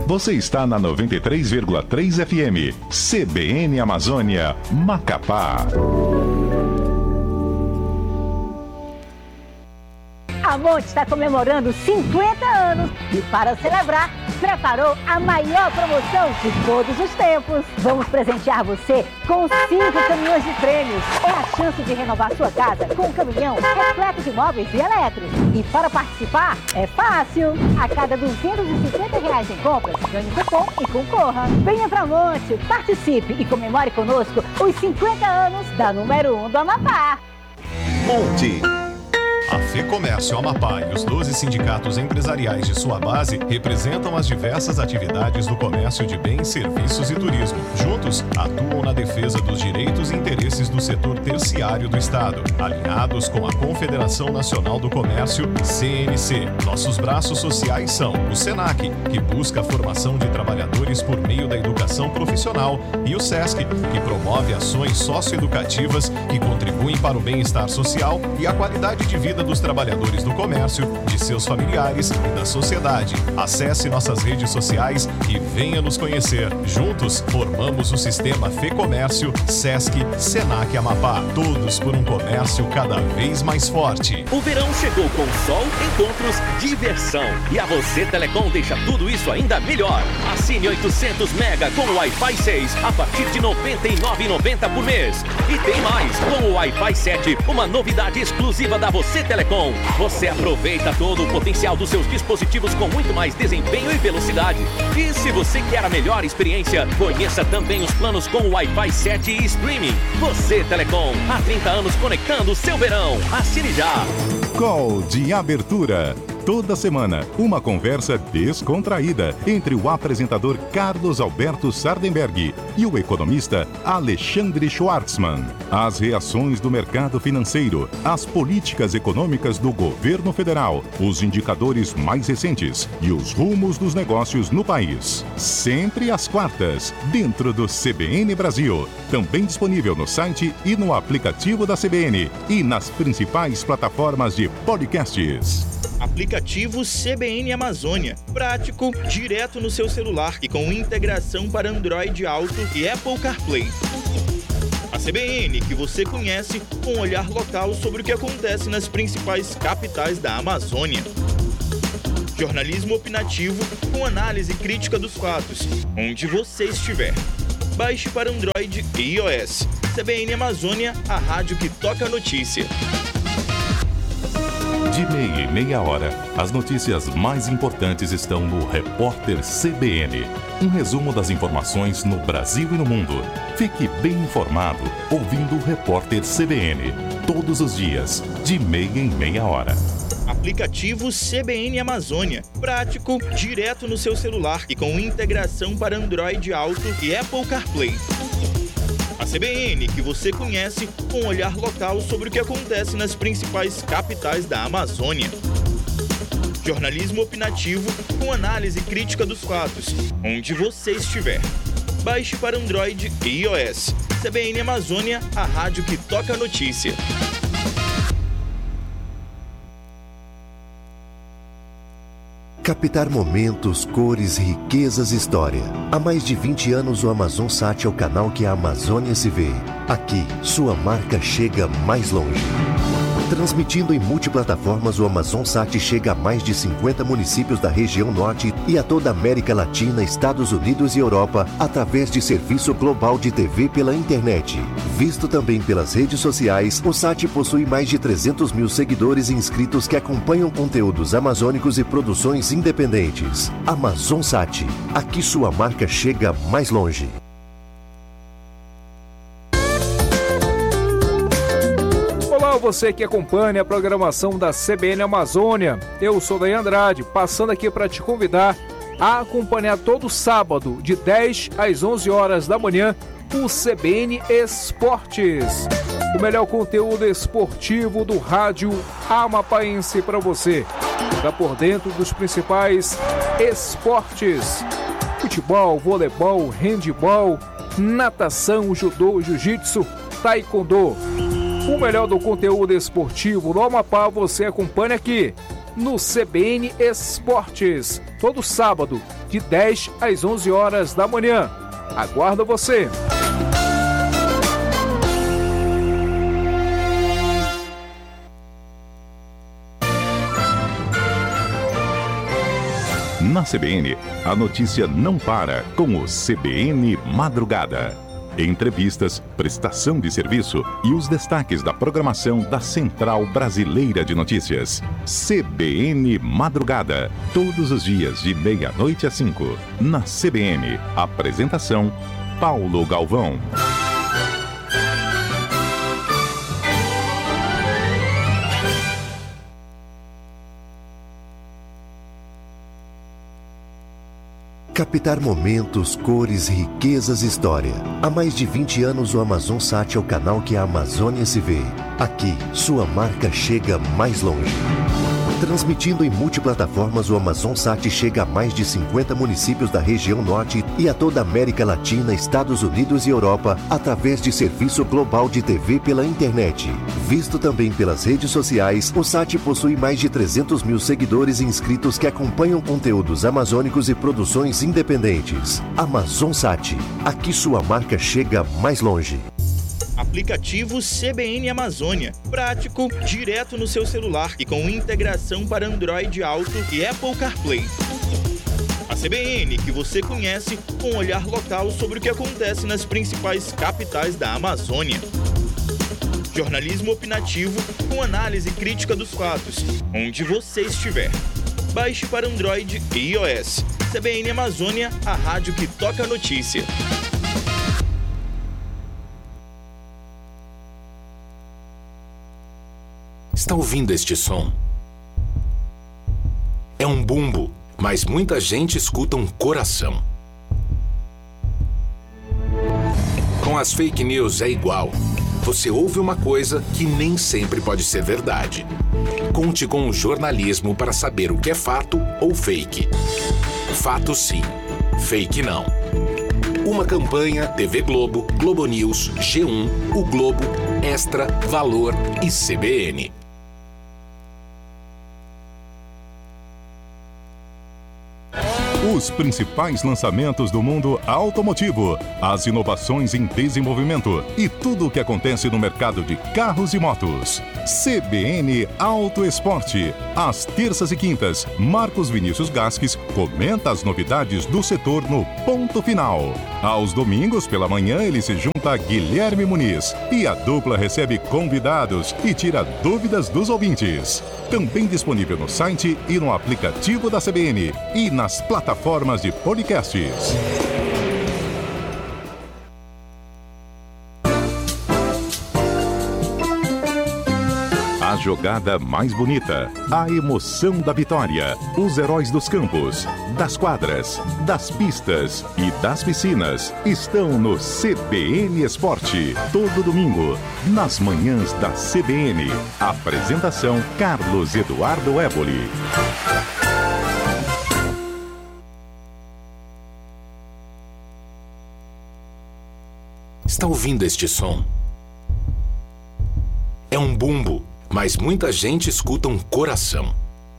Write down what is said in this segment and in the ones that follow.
Você está na 93,3 FM, CBN Amazônia, Macapá. A Monte está comemorando 50 anos e, para celebrar, preparou a maior promoção de todos os tempos. Vamos presentear você com 5 caminhões de prêmios. É a chance de renovar sua casa com um caminhão repleto de móveis e elétricos. E para participar, é fácil. A cada R$250 em compras, ganhe cupom e concorra. Venha pra Monte, participe e comemore conosco os 50 anos da número 1 do Amapá. Monte. A FEComércio Amapá e os 12 sindicatos empresariais de sua base representam as diversas atividades do comércio de bens, serviços e turismo. Juntos, atuam na defesa dos direitos e interesses do setor terciário do Estado, alinhados com a Confederação Nacional do Comércio, CNC. Nossos braços sociais são o SENAC, que busca a formação de trabalhadores por meio da educação profissional, e o SESC, que promove ações socioeducativas que contribuem para o bem-estar social e a qualidade de vida dos trabalhadores do comércio, de seus familiares e da sociedade. Acesse nossas redes sociais e venha nos conhecer. Juntos, formamos o sistema FEComércio, SESC, SENAC Amapá. Todos por um comércio cada vez mais forte. O verão chegou com sol, encontros, diversão. E a Você Telecom deixa tudo isso ainda melhor. Assine 800 mega com o Wi-Fi 6 a partir de R$ 99,90 por mês. E tem mais, com o Wi-Fi 7, uma novidade exclusiva da Você Telecom. Você aproveita todo o potencial dos seus dispositivos com muito mais desempenho e velocidade. E se você quer a melhor experiência, conheça também os planos com o Wi-Fi 7 e streaming. Você Telecom, há 30 anos conectando o seu verão. Assine já. Call de abertura. Toda semana, uma conversa descontraída entre o apresentador Carlos Alberto Sardenberg e o economista Alexandre Schwartzman. As reações do mercado financeiro, as políticas econômicas do governo federal, os indicadores mais recentes e os rumos dos negócios no país. Sempre às quartas, dentro do CBN Brasil. Também disponível no site e no aplicativo da CBN e nas principais plataformas de podcasts. Aplicativo CBN Amazônia. Prático, direto no seu celular e com integração para Android Auto e Apple CarPlay. A CBN que você conhece com um olhar local sobre o que acontece nas principais capitais da Amazônia. Jornalismo opinativo com análise crítica dos fatos, onde você estiver. Baixe para Android e iOS. CBN Amazônia, a rádio que toca a notícia. De meia em meia hora, as notícias mais importantes estão no Repórter CBN. Um resumo das informações no Brasil e no mundo. Fique bem informado ouvindo o Repórter CBN. Todos os dias, de meia em meia hora. Aplicativo CBN Amazônia. Prático, direto no seu celular e com integração para Android Auto e Apple CarPlay. A CBN que você conhece com um olhar local sobre o que acontece nas principais capitais da Amazônia. Jornalismo opinativo com análise crítica dos fatos, onde você estiver. Baixe para Android e iOS. CBN Amazônia, a rádio que toca a notícia. Captar momentos, cores, riquezas e história. Há mais de 20 anos o AmazonSat é o canal que a Amazônia se vê. Aqui, sua marca chega mais longe. Transmitindo em multiplataformas, o AmazonSat chega a mais de 50 municípios da região norte e a toda a América Latina, Estados Unidos e Europa, através de serviço global de TV pela internet. Visto também pelas redes sociais, o SAT possui mais de 300 mil seguidores e inscritos que acompanham conteúdos amazônicos e produções independentes. AmazonSat, aqui sua marca chega mais longe. Olá, você que acompanha a programação da CBN Amazônia. Eu sou Daí Andrade, passando aqui para te convidar a acompanhar todo sábado, de 10 às 11 horas da manhã, o CBN Esportes. O melhor conteúdo esportivo do rádio amapaense para você. Está por dentro dos principais esportes: futebol, voleibol, handebol, natação, judô, jiu-jitsu, taekwondo. O melhor do conteúdo esportivo no Amapá você acompanha aqui no CBN Esportes, todo sábado, de 10 às 11 horas da manhã. Aguardo você! Na CBN, a notícia não para com o CBN Madrugada. Entrevistas, prestação de serviço e os destaques da programação da Central Brasileira de Notícias. CBN Madrugada, todos os dias de meia-noite às 5. Na CBN, apresentação Paulo Galvão. Captar momentos, cores, riquezas e história. Há mais de 20 anos o AmazonSat é o canal que a Amazônia se vê. Aqui, sua marca chega mais longe. Transmitindo em multiplataformas, o AmazonSat chega a mais de 50 municípios da região norte e a toda a América Latina, Estados Unidos e Europa, através de serviço global de TV pela internet. Visto também pelas redes sociais, o SAT possui mais de 300 mil seguidores e inscritos que acompanham conteúdos amazônicos e produções independentes. AmazonSat, aqui sua marca chega mais longe. Aplicativo CBN Amazônia. Prático, direto no seu celular e com integração para Android Auto e Apple CarPlay. A CBN que você conhece com um olhar local sobre o que acontece nas principais capitais da Amazônia. Jornalismo opinativo com análise crítica dos fatos, onde você estiver. Baixe para Android e iOS. CBN Amazônia, a rádio que toca a notícia. Está ouvindo este som? É um bumbo, mas muita gente escuta um coração. Com as fake news é igual. Você ouve uma coisa que nem sempre pode ser verdade. Conte com o jornalismo para saber o que é fato ou fake. Fato sim, fake não. Uma campanha TV Globo, Globo News, G1, O Globo, Extra, Valor e CBN. Os principais lançamentos do mundo automotivo, as inovações em desenvolvimento e tudo o que acontece no mercado de carros e motos. CBN Auto Esporte. Às terças e quintas, Marcos Vinícius Gasques comenta as novidades do setor no Ponto Final. Aos domingos pela manhã ele se junta a Guilherme Muniz e a dupla recebe convidados e tira dúvidas dos ouvintes. Também disponível no site e no aplicativo da CBN e nas plataformas de podcasts. A jogada mais bonita, a emoção da vitória, os heróis dos campos, das quadras, das pistas e das piscinas estão no CBN Esporte. Todo domingo, nas manhãs da CBN. Apresentação Carlos Eduardo Éboli. Está ouvindo este som? É um bumbo, mas muita gente escuta um coração.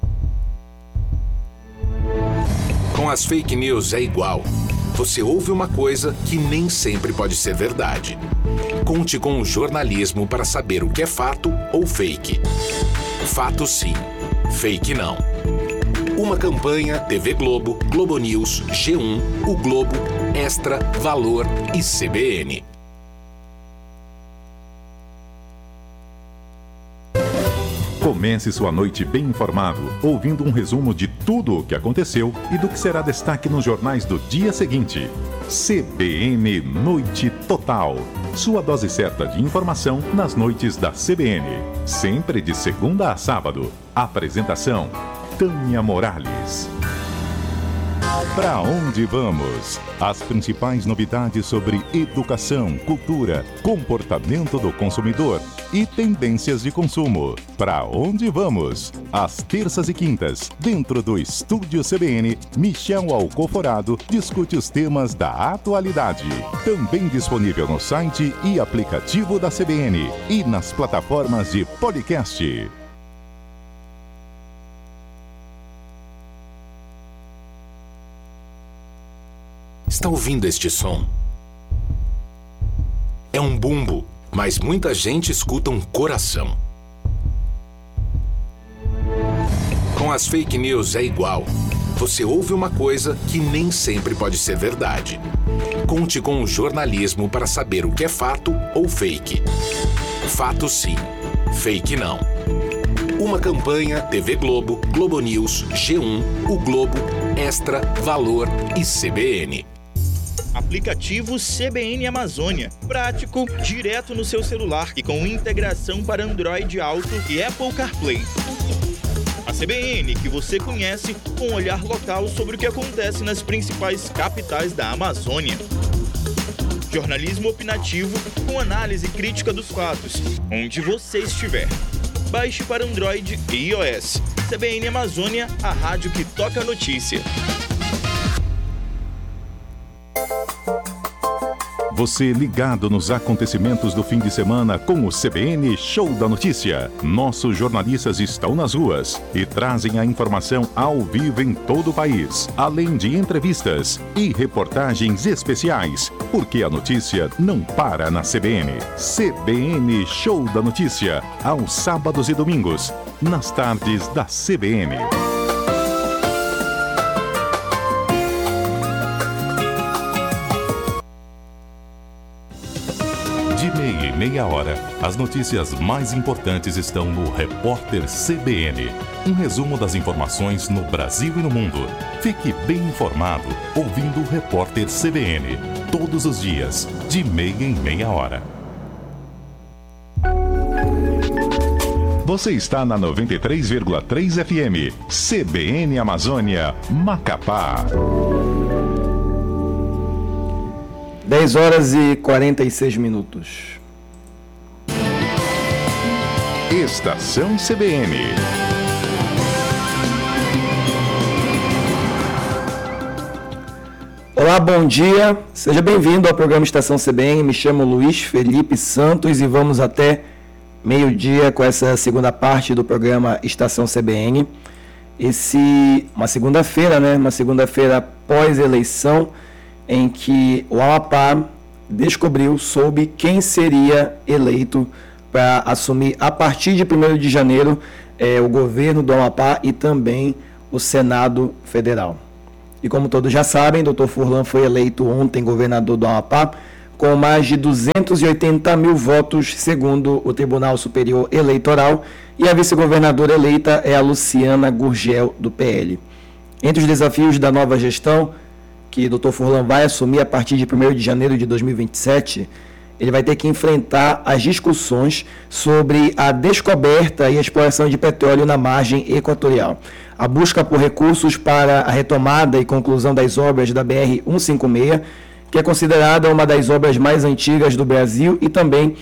Com as fake news é igual. Você ouve uma coisa que nem sempre pode ser verdade. Conte com o jornalismo para saber o que é fato ou fake. Fato sim, fake não. Uma campanha TV Globo, Globo News, G1, O Globo, Extra, Valor e CBN. Comece sua noite bem informado, ouvindo um resumo de tudo o que aconteceu e do que será destaque nos jornais do dia seguinte. CBN Noite Total. Sua dose certa de informação nas noites da CBN. Sempre de segunda a sábado. Apresentação: Tânia Morales. Para onde vamos? As principais novidades sobre educação, cultura, comportamento do consumidor e tendências de consumo. Para onde vamos? Às terças e quintas, dentro do Estúdio CBN, Michel Alcoforado discute os temas da atualidade. Também disponível no site e aplicativo da CBN e nas plataformas de podcast. Está ouvindo este som? É um bumbo, mas muita gente escuta um coração. Com as fake news é igual. Você ouve uma coisa que nem sempre pode ser verdade. Conte com o jornalismo para saber o que é fato ou fake. Fato sim, fake não. Uma campanha TV Globo, Globo News, G1, O Globo, Extra, Valor e CBN. Aplicativo CBN Amazônia. Prático, direto no seu celular e com integração para Android Auto e Apple CarPlay. A CBN que você conhece com um olhar local sobre o que acontece nas principais capitais da Amazônia. Jornalismo opinativo com análise crítica dos fatos, onde você estiver. Baixe para Android e iOS. CBN Amazônia, a rádio que toca a notícia. Você ligado nos acontecimentos do fim de semana com o CBN Show da Notícia. Nossos jornalistas estão nas ruas e trazem a informação ao vivo em todo o país, além de entrevistas e reportagens especiais, porque a notícia não para na CBN. CBN Show da Notícia, aos sábados e domingos, nas tardes da CBN. Meia hora, as notícias mais importantes estão no Repórter CBN. Um resumo das informações no Brasil e no mundo. Fique bem informado ouvindo o Repórter CBN. Todos os dias, de meia em meia hora. Você está na 93,3 FM. CBN Amazônia, Macapá. 10 horas e 46 minutos. Estação CBN. Olá, bom dia. Seja bem-vindo ao programa Estação CBN. Me chamo Luiz Felipe Santos e vamos até meio-dia com essa segunda parte do programa Estação CBN. Uma segunda-feira, né? Uma segunda-feira pós-eleição em que o Amapá soube quem seria eleito para assumir a partir de 1º de janeiro o governo do Amapá e também o Senado Federal. E como todos já sabem, Dr. Furlan foi eleito ontem governador do Amapá com mais de 280 mil votos, segundo o Tribunal Superior Eleitoral, e a vice-governadora eleita é a Luciana Gurgel, do PL. Entre os desafios da nova gestão, que Dr. Furlan vai assumir a partir de 1º de janeiro de 2027, ele vai ter que enfrentar as discussões sobre a descoberta e exploração de petróleo na margem equatorial, a busca por recursos para a retomada e conclusão das obras da BR-156, que é considerada uma das obras mais antigas do Brasil, e também,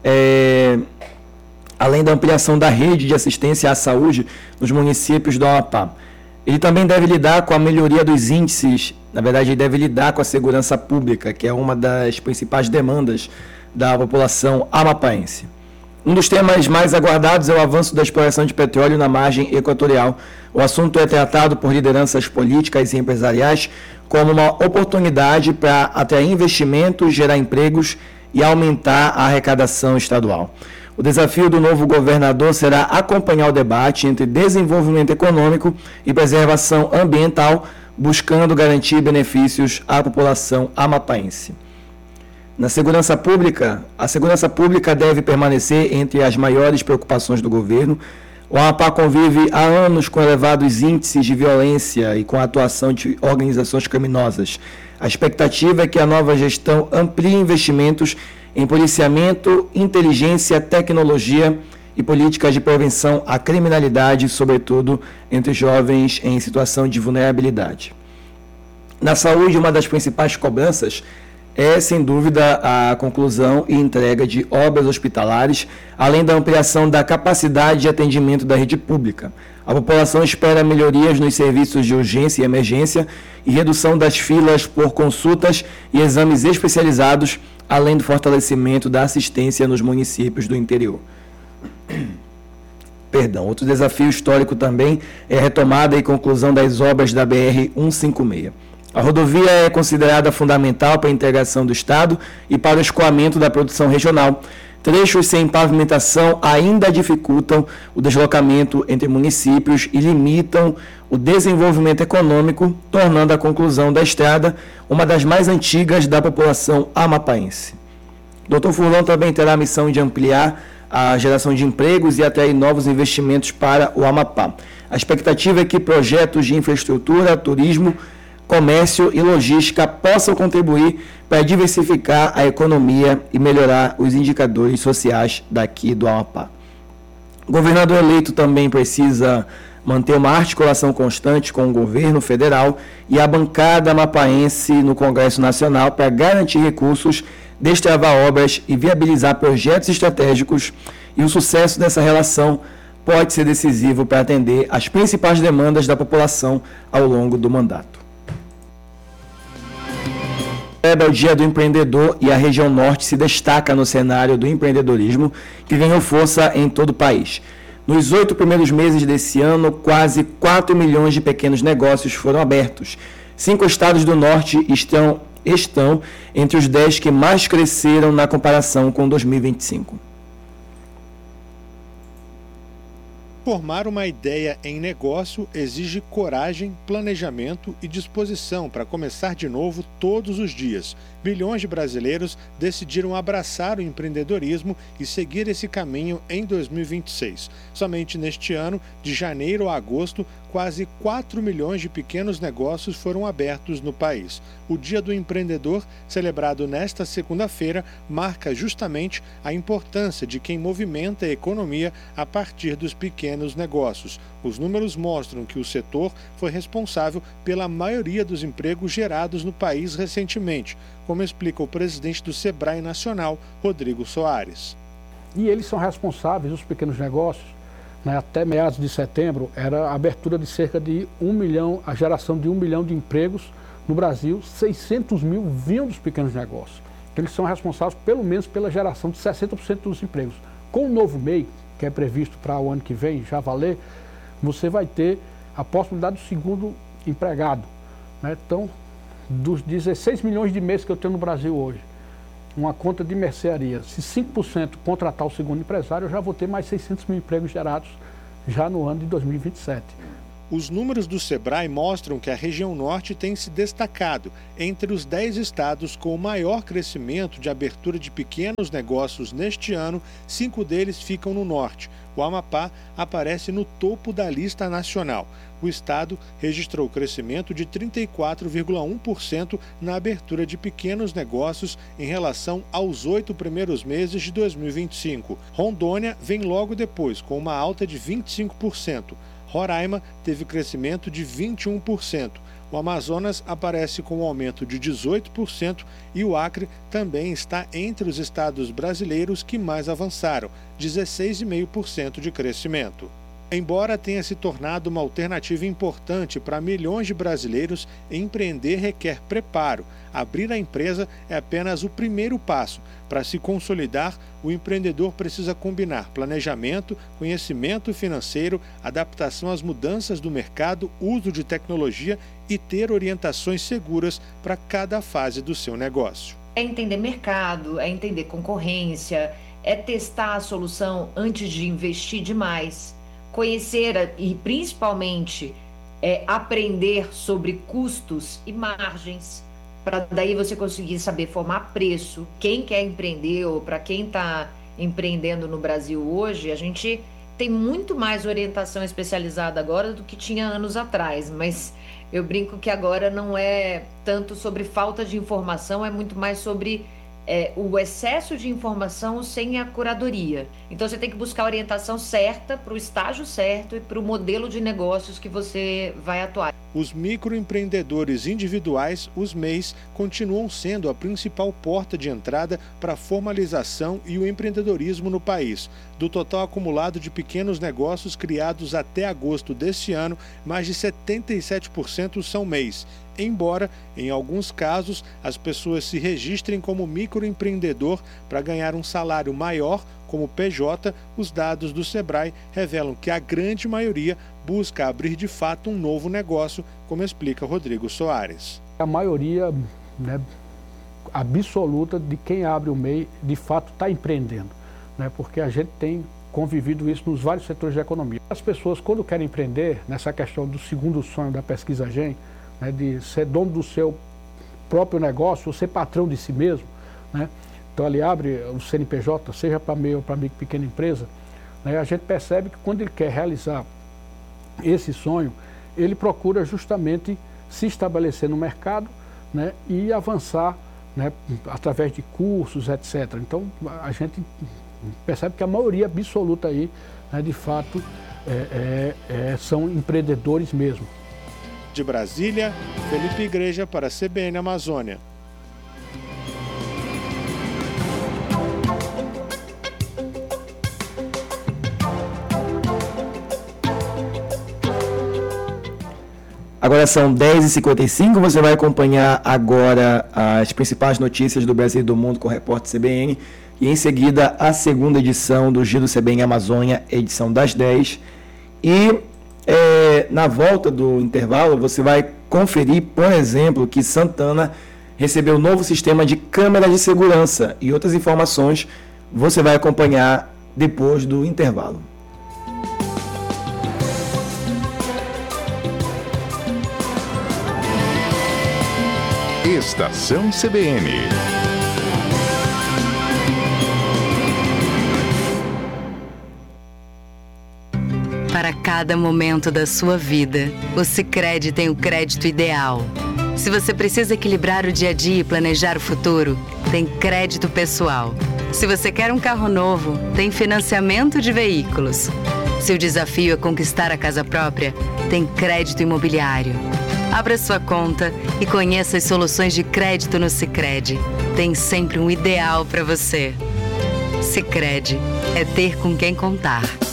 além da ampliação da rede de assistência à saúde nos municípios do Amapá. Ele também deve lidar com a melhoria dos índices, na verdade ele deve lidar com a segurança pública, que é uma das principais demandas da população amapaense. Um dos temas mais aguardados é o avanço da exploração de petróleo na margem equatorial. O assunto é tratado por lideranças políticas e empresariais como uma oportunidade para atrair investimentos, gerar empregos e aumentar a arrecadação estadual. O desafio do novo governador será acompanhar o debate entre desenvolvimento econômico e preservação ambiental, buscando garantir benefícios à população amapaense. Na segurança pública, a segurança pública deve permanecer entre as maiores preocupações do governo. O Amapá convive há anos com elevados índices de violência e com a atuação de organizações criminosas. A expectativa é que a nova gestão amplie investimentos em policiamento, inteligência, tecnologia e políticas de prevenção à criminalidade, sobretudo entre jovens em situação de vulnerabilidade. Na saúde, uma das principais cobranças é, sem dúvida, a conclusão e entrega de obras hospitalares, além da ampliação da capacidade de atendimento da rede pública. A população espera melhorias nos serviços de urgência e emergência e redução das filas por consultas e exames especializados, além do fortalecimento da assistência nos municípios do interior. Outro desafio histórico também é a retomada e conclusão das obras da BR-156. A rodovia é considerada fundamental para a integração do Estado e para o escoamento da produção regional. Trechos sem pavimentação ainda dificultam o deslocamento entre municípios e limitam o desenvolvimento econômico, tornando a conclusão da estrada uma das mais antigas da população amapaense. Dr. Furlan também terá a missão de ampliar a geração de empregos e atrair novos investimentos para o Amapá. A expectativa é que projetos de infraestrutura, turismo, comércio e logística possam contribuir para diversificar a economia e melhorar os indicadores sociais daqui do Amapá. O governador eleito também precisa manter uma articulação constante com o governo federal e a bancada amapaense no Congresso Nacional para garantir recursos, destravar obras e viabilizar projetos estratégicos, e o sucesso dessa relação pode ser decisivo para atender às principais demandas da população ao longo do mandato. É o Dia do Empreendedor e a região norte se destaca no cenário do empreendedorismo, que ganhou força em todo o país. Nos 8 primeiros meses desse ano, quase 4 milhões de pequenos negócios foram abertos. 5 estados do norte estão entre os 10 que mais cresceram na comparação com 2025. Formar uma ideia em negócio exige coragem, planejamento e disposição para começar de novo todos os dias. Milhões de brasileiros decidiram abraçar o empreendedorismo e seguir esse caminho em 2026. Somente neste ano, de janeiro a agosto, quase 4 milhões de pequenos negócios foram abertos no país. O Dia do Empreendedor, celebrado nesta segunda-feira, marca justamente a importância de quem movimenta a economia a partir dos pequenos negócios. Os números mostram que o setor foi responsável pela maioria dos empregos gerados no país recentemente, como explica o presidente do Sebrae Nacional, Rodrigo Soares. E eles são responsáveis, os pequenos negócios, até meados de setembro, era a abertura de cerca de 1 milhão, a geração de 1 milhão de empregos no Brasil, 600 mil vinham dos pequenos negócios. Então, eles são responsáveis pelo menos pela geração de 60% dos empregos. Com o novo MEI, que é previsto para o ano que vem já valer, você vai ter a possibilidade do segundo empregado. Então, dos 16 milhões de meses que eu tenho no Brasil hoje, uma conta de mercearia, se 5% contratar o segundo empresário, eu já vou ter mais 600 mil empregos gerados já no ano de 2027. Os números do Sebrae mostram que a região norte tem se destacado entre os 10 estados com o maior crescimento de abertura de pequenos negócios neste ano. 5 deles ficam no norte. O Amapá aparece no topo da lista nacional. O estado registrou crescimento de 34,1% na abertura de pequenos negócios em relação aos 8 primeiros meses de 2025. Rondônia vem logo depois, com uma alta de 25%. Roraima teve crescimento de 21%. O Amazonas aparece com um aumento de 18% e o Acre também está entre os estados brasileiros que mais avançaram, 16,5% de crescimento. Embora tenha se tornado uma alternativa importante para milhões de brasileiros, empreender requer preparo. Abrir a empresa é apenas o primeiro passo. Para se consolidar, o empreendedor precisa combinar planejamento, conhecimento financeiro, adaptação às mudanças do mercado, uso de tecnologia e ter orientações seguras para cada fase do seu negócio. É entender mercado, é entender concorrência, é testar a solução antes de investir demais. Conhecer e principalmente aprender sobre custos e margens, para daí você conseguir saber formar preço. Quem quer empreender ou para quem está empreendendo no Brasil hoje, a gente tem muito mais orientação especializada agora do que tinha anos atrás, mas eu brinco que agora não é tanto sobre falta de informação, é muito mais sobre o excesso de informação sem a curadoria. Então você tem que buscar a orientação certa para o estágio certo e para o modelo de negócios que você vai atuar. Os microempreendedores individuais, os MEIs, continuam sendo a principal porta de entrada para a formalização e o empreendedorismo no país. Do total acumulado de pequenos negócios criados até agosto deste ano, mais de 77% são MEIs. Embora, em alguns casos, as pessoas se registrem como microempreendedor para ganhar um salário maior como PJ, os dados do Sebrae revelam que a grande maioria busca abrir de fato um novo negócio, como explica Rodrigo Soares. A maioria, né, absoluta de quem abre o MEI, de fato está empreendendo, né, porque a gente tem convivido isso nos vários setores da economia. As pessoas, quando querem empreender, nessa questão do segundo sonho da pesquisa GEM, né, de ser dono do seu próprio negócio, ou ser patrão de si mesmo, né? Então ele abre o CNPJ, seja para MEI ou para micro e pequena empresa, né? A gente percebe que quando ele quer realizar esse sonho, ele procura justamente se estabelecer no mercado, né, e avançar, né, através de cursos, etc. Então a gente percebe que a maioria absoluta aí, né, de fato, são empreendedores mesmo. De Brasília, Felipe Igreja para a CBN Amazônia. Agora são 10h55, você vai acompanhar agora as principais notícias do Brasil e do mundo com o repórter CBN e em seguida a segunda edição do Giro CBN Amazônia, edição das 10. E na volta do intervalo você vai conferir, por exemplo, que Santana recebeu um novo sistema de câmera de segurança e outras informações você vai acompanhar depois do intervalo. Estação CBN. Para cada momento da sua vida, o Sicredi tem o crédito ideal. Se você precisa equilibrar o dia a dia e planejar o futuro, tem crédito pessoal. Se você quer um carro novo, tem financiamento de veículos. Se o desafio é conquistar a casa própria, tem crédito imobiliário. Abra sua conta e conheça as soluções de crédito no Sicredi. Tem sempre um ideal para você. Sicredi é ter com quem contar.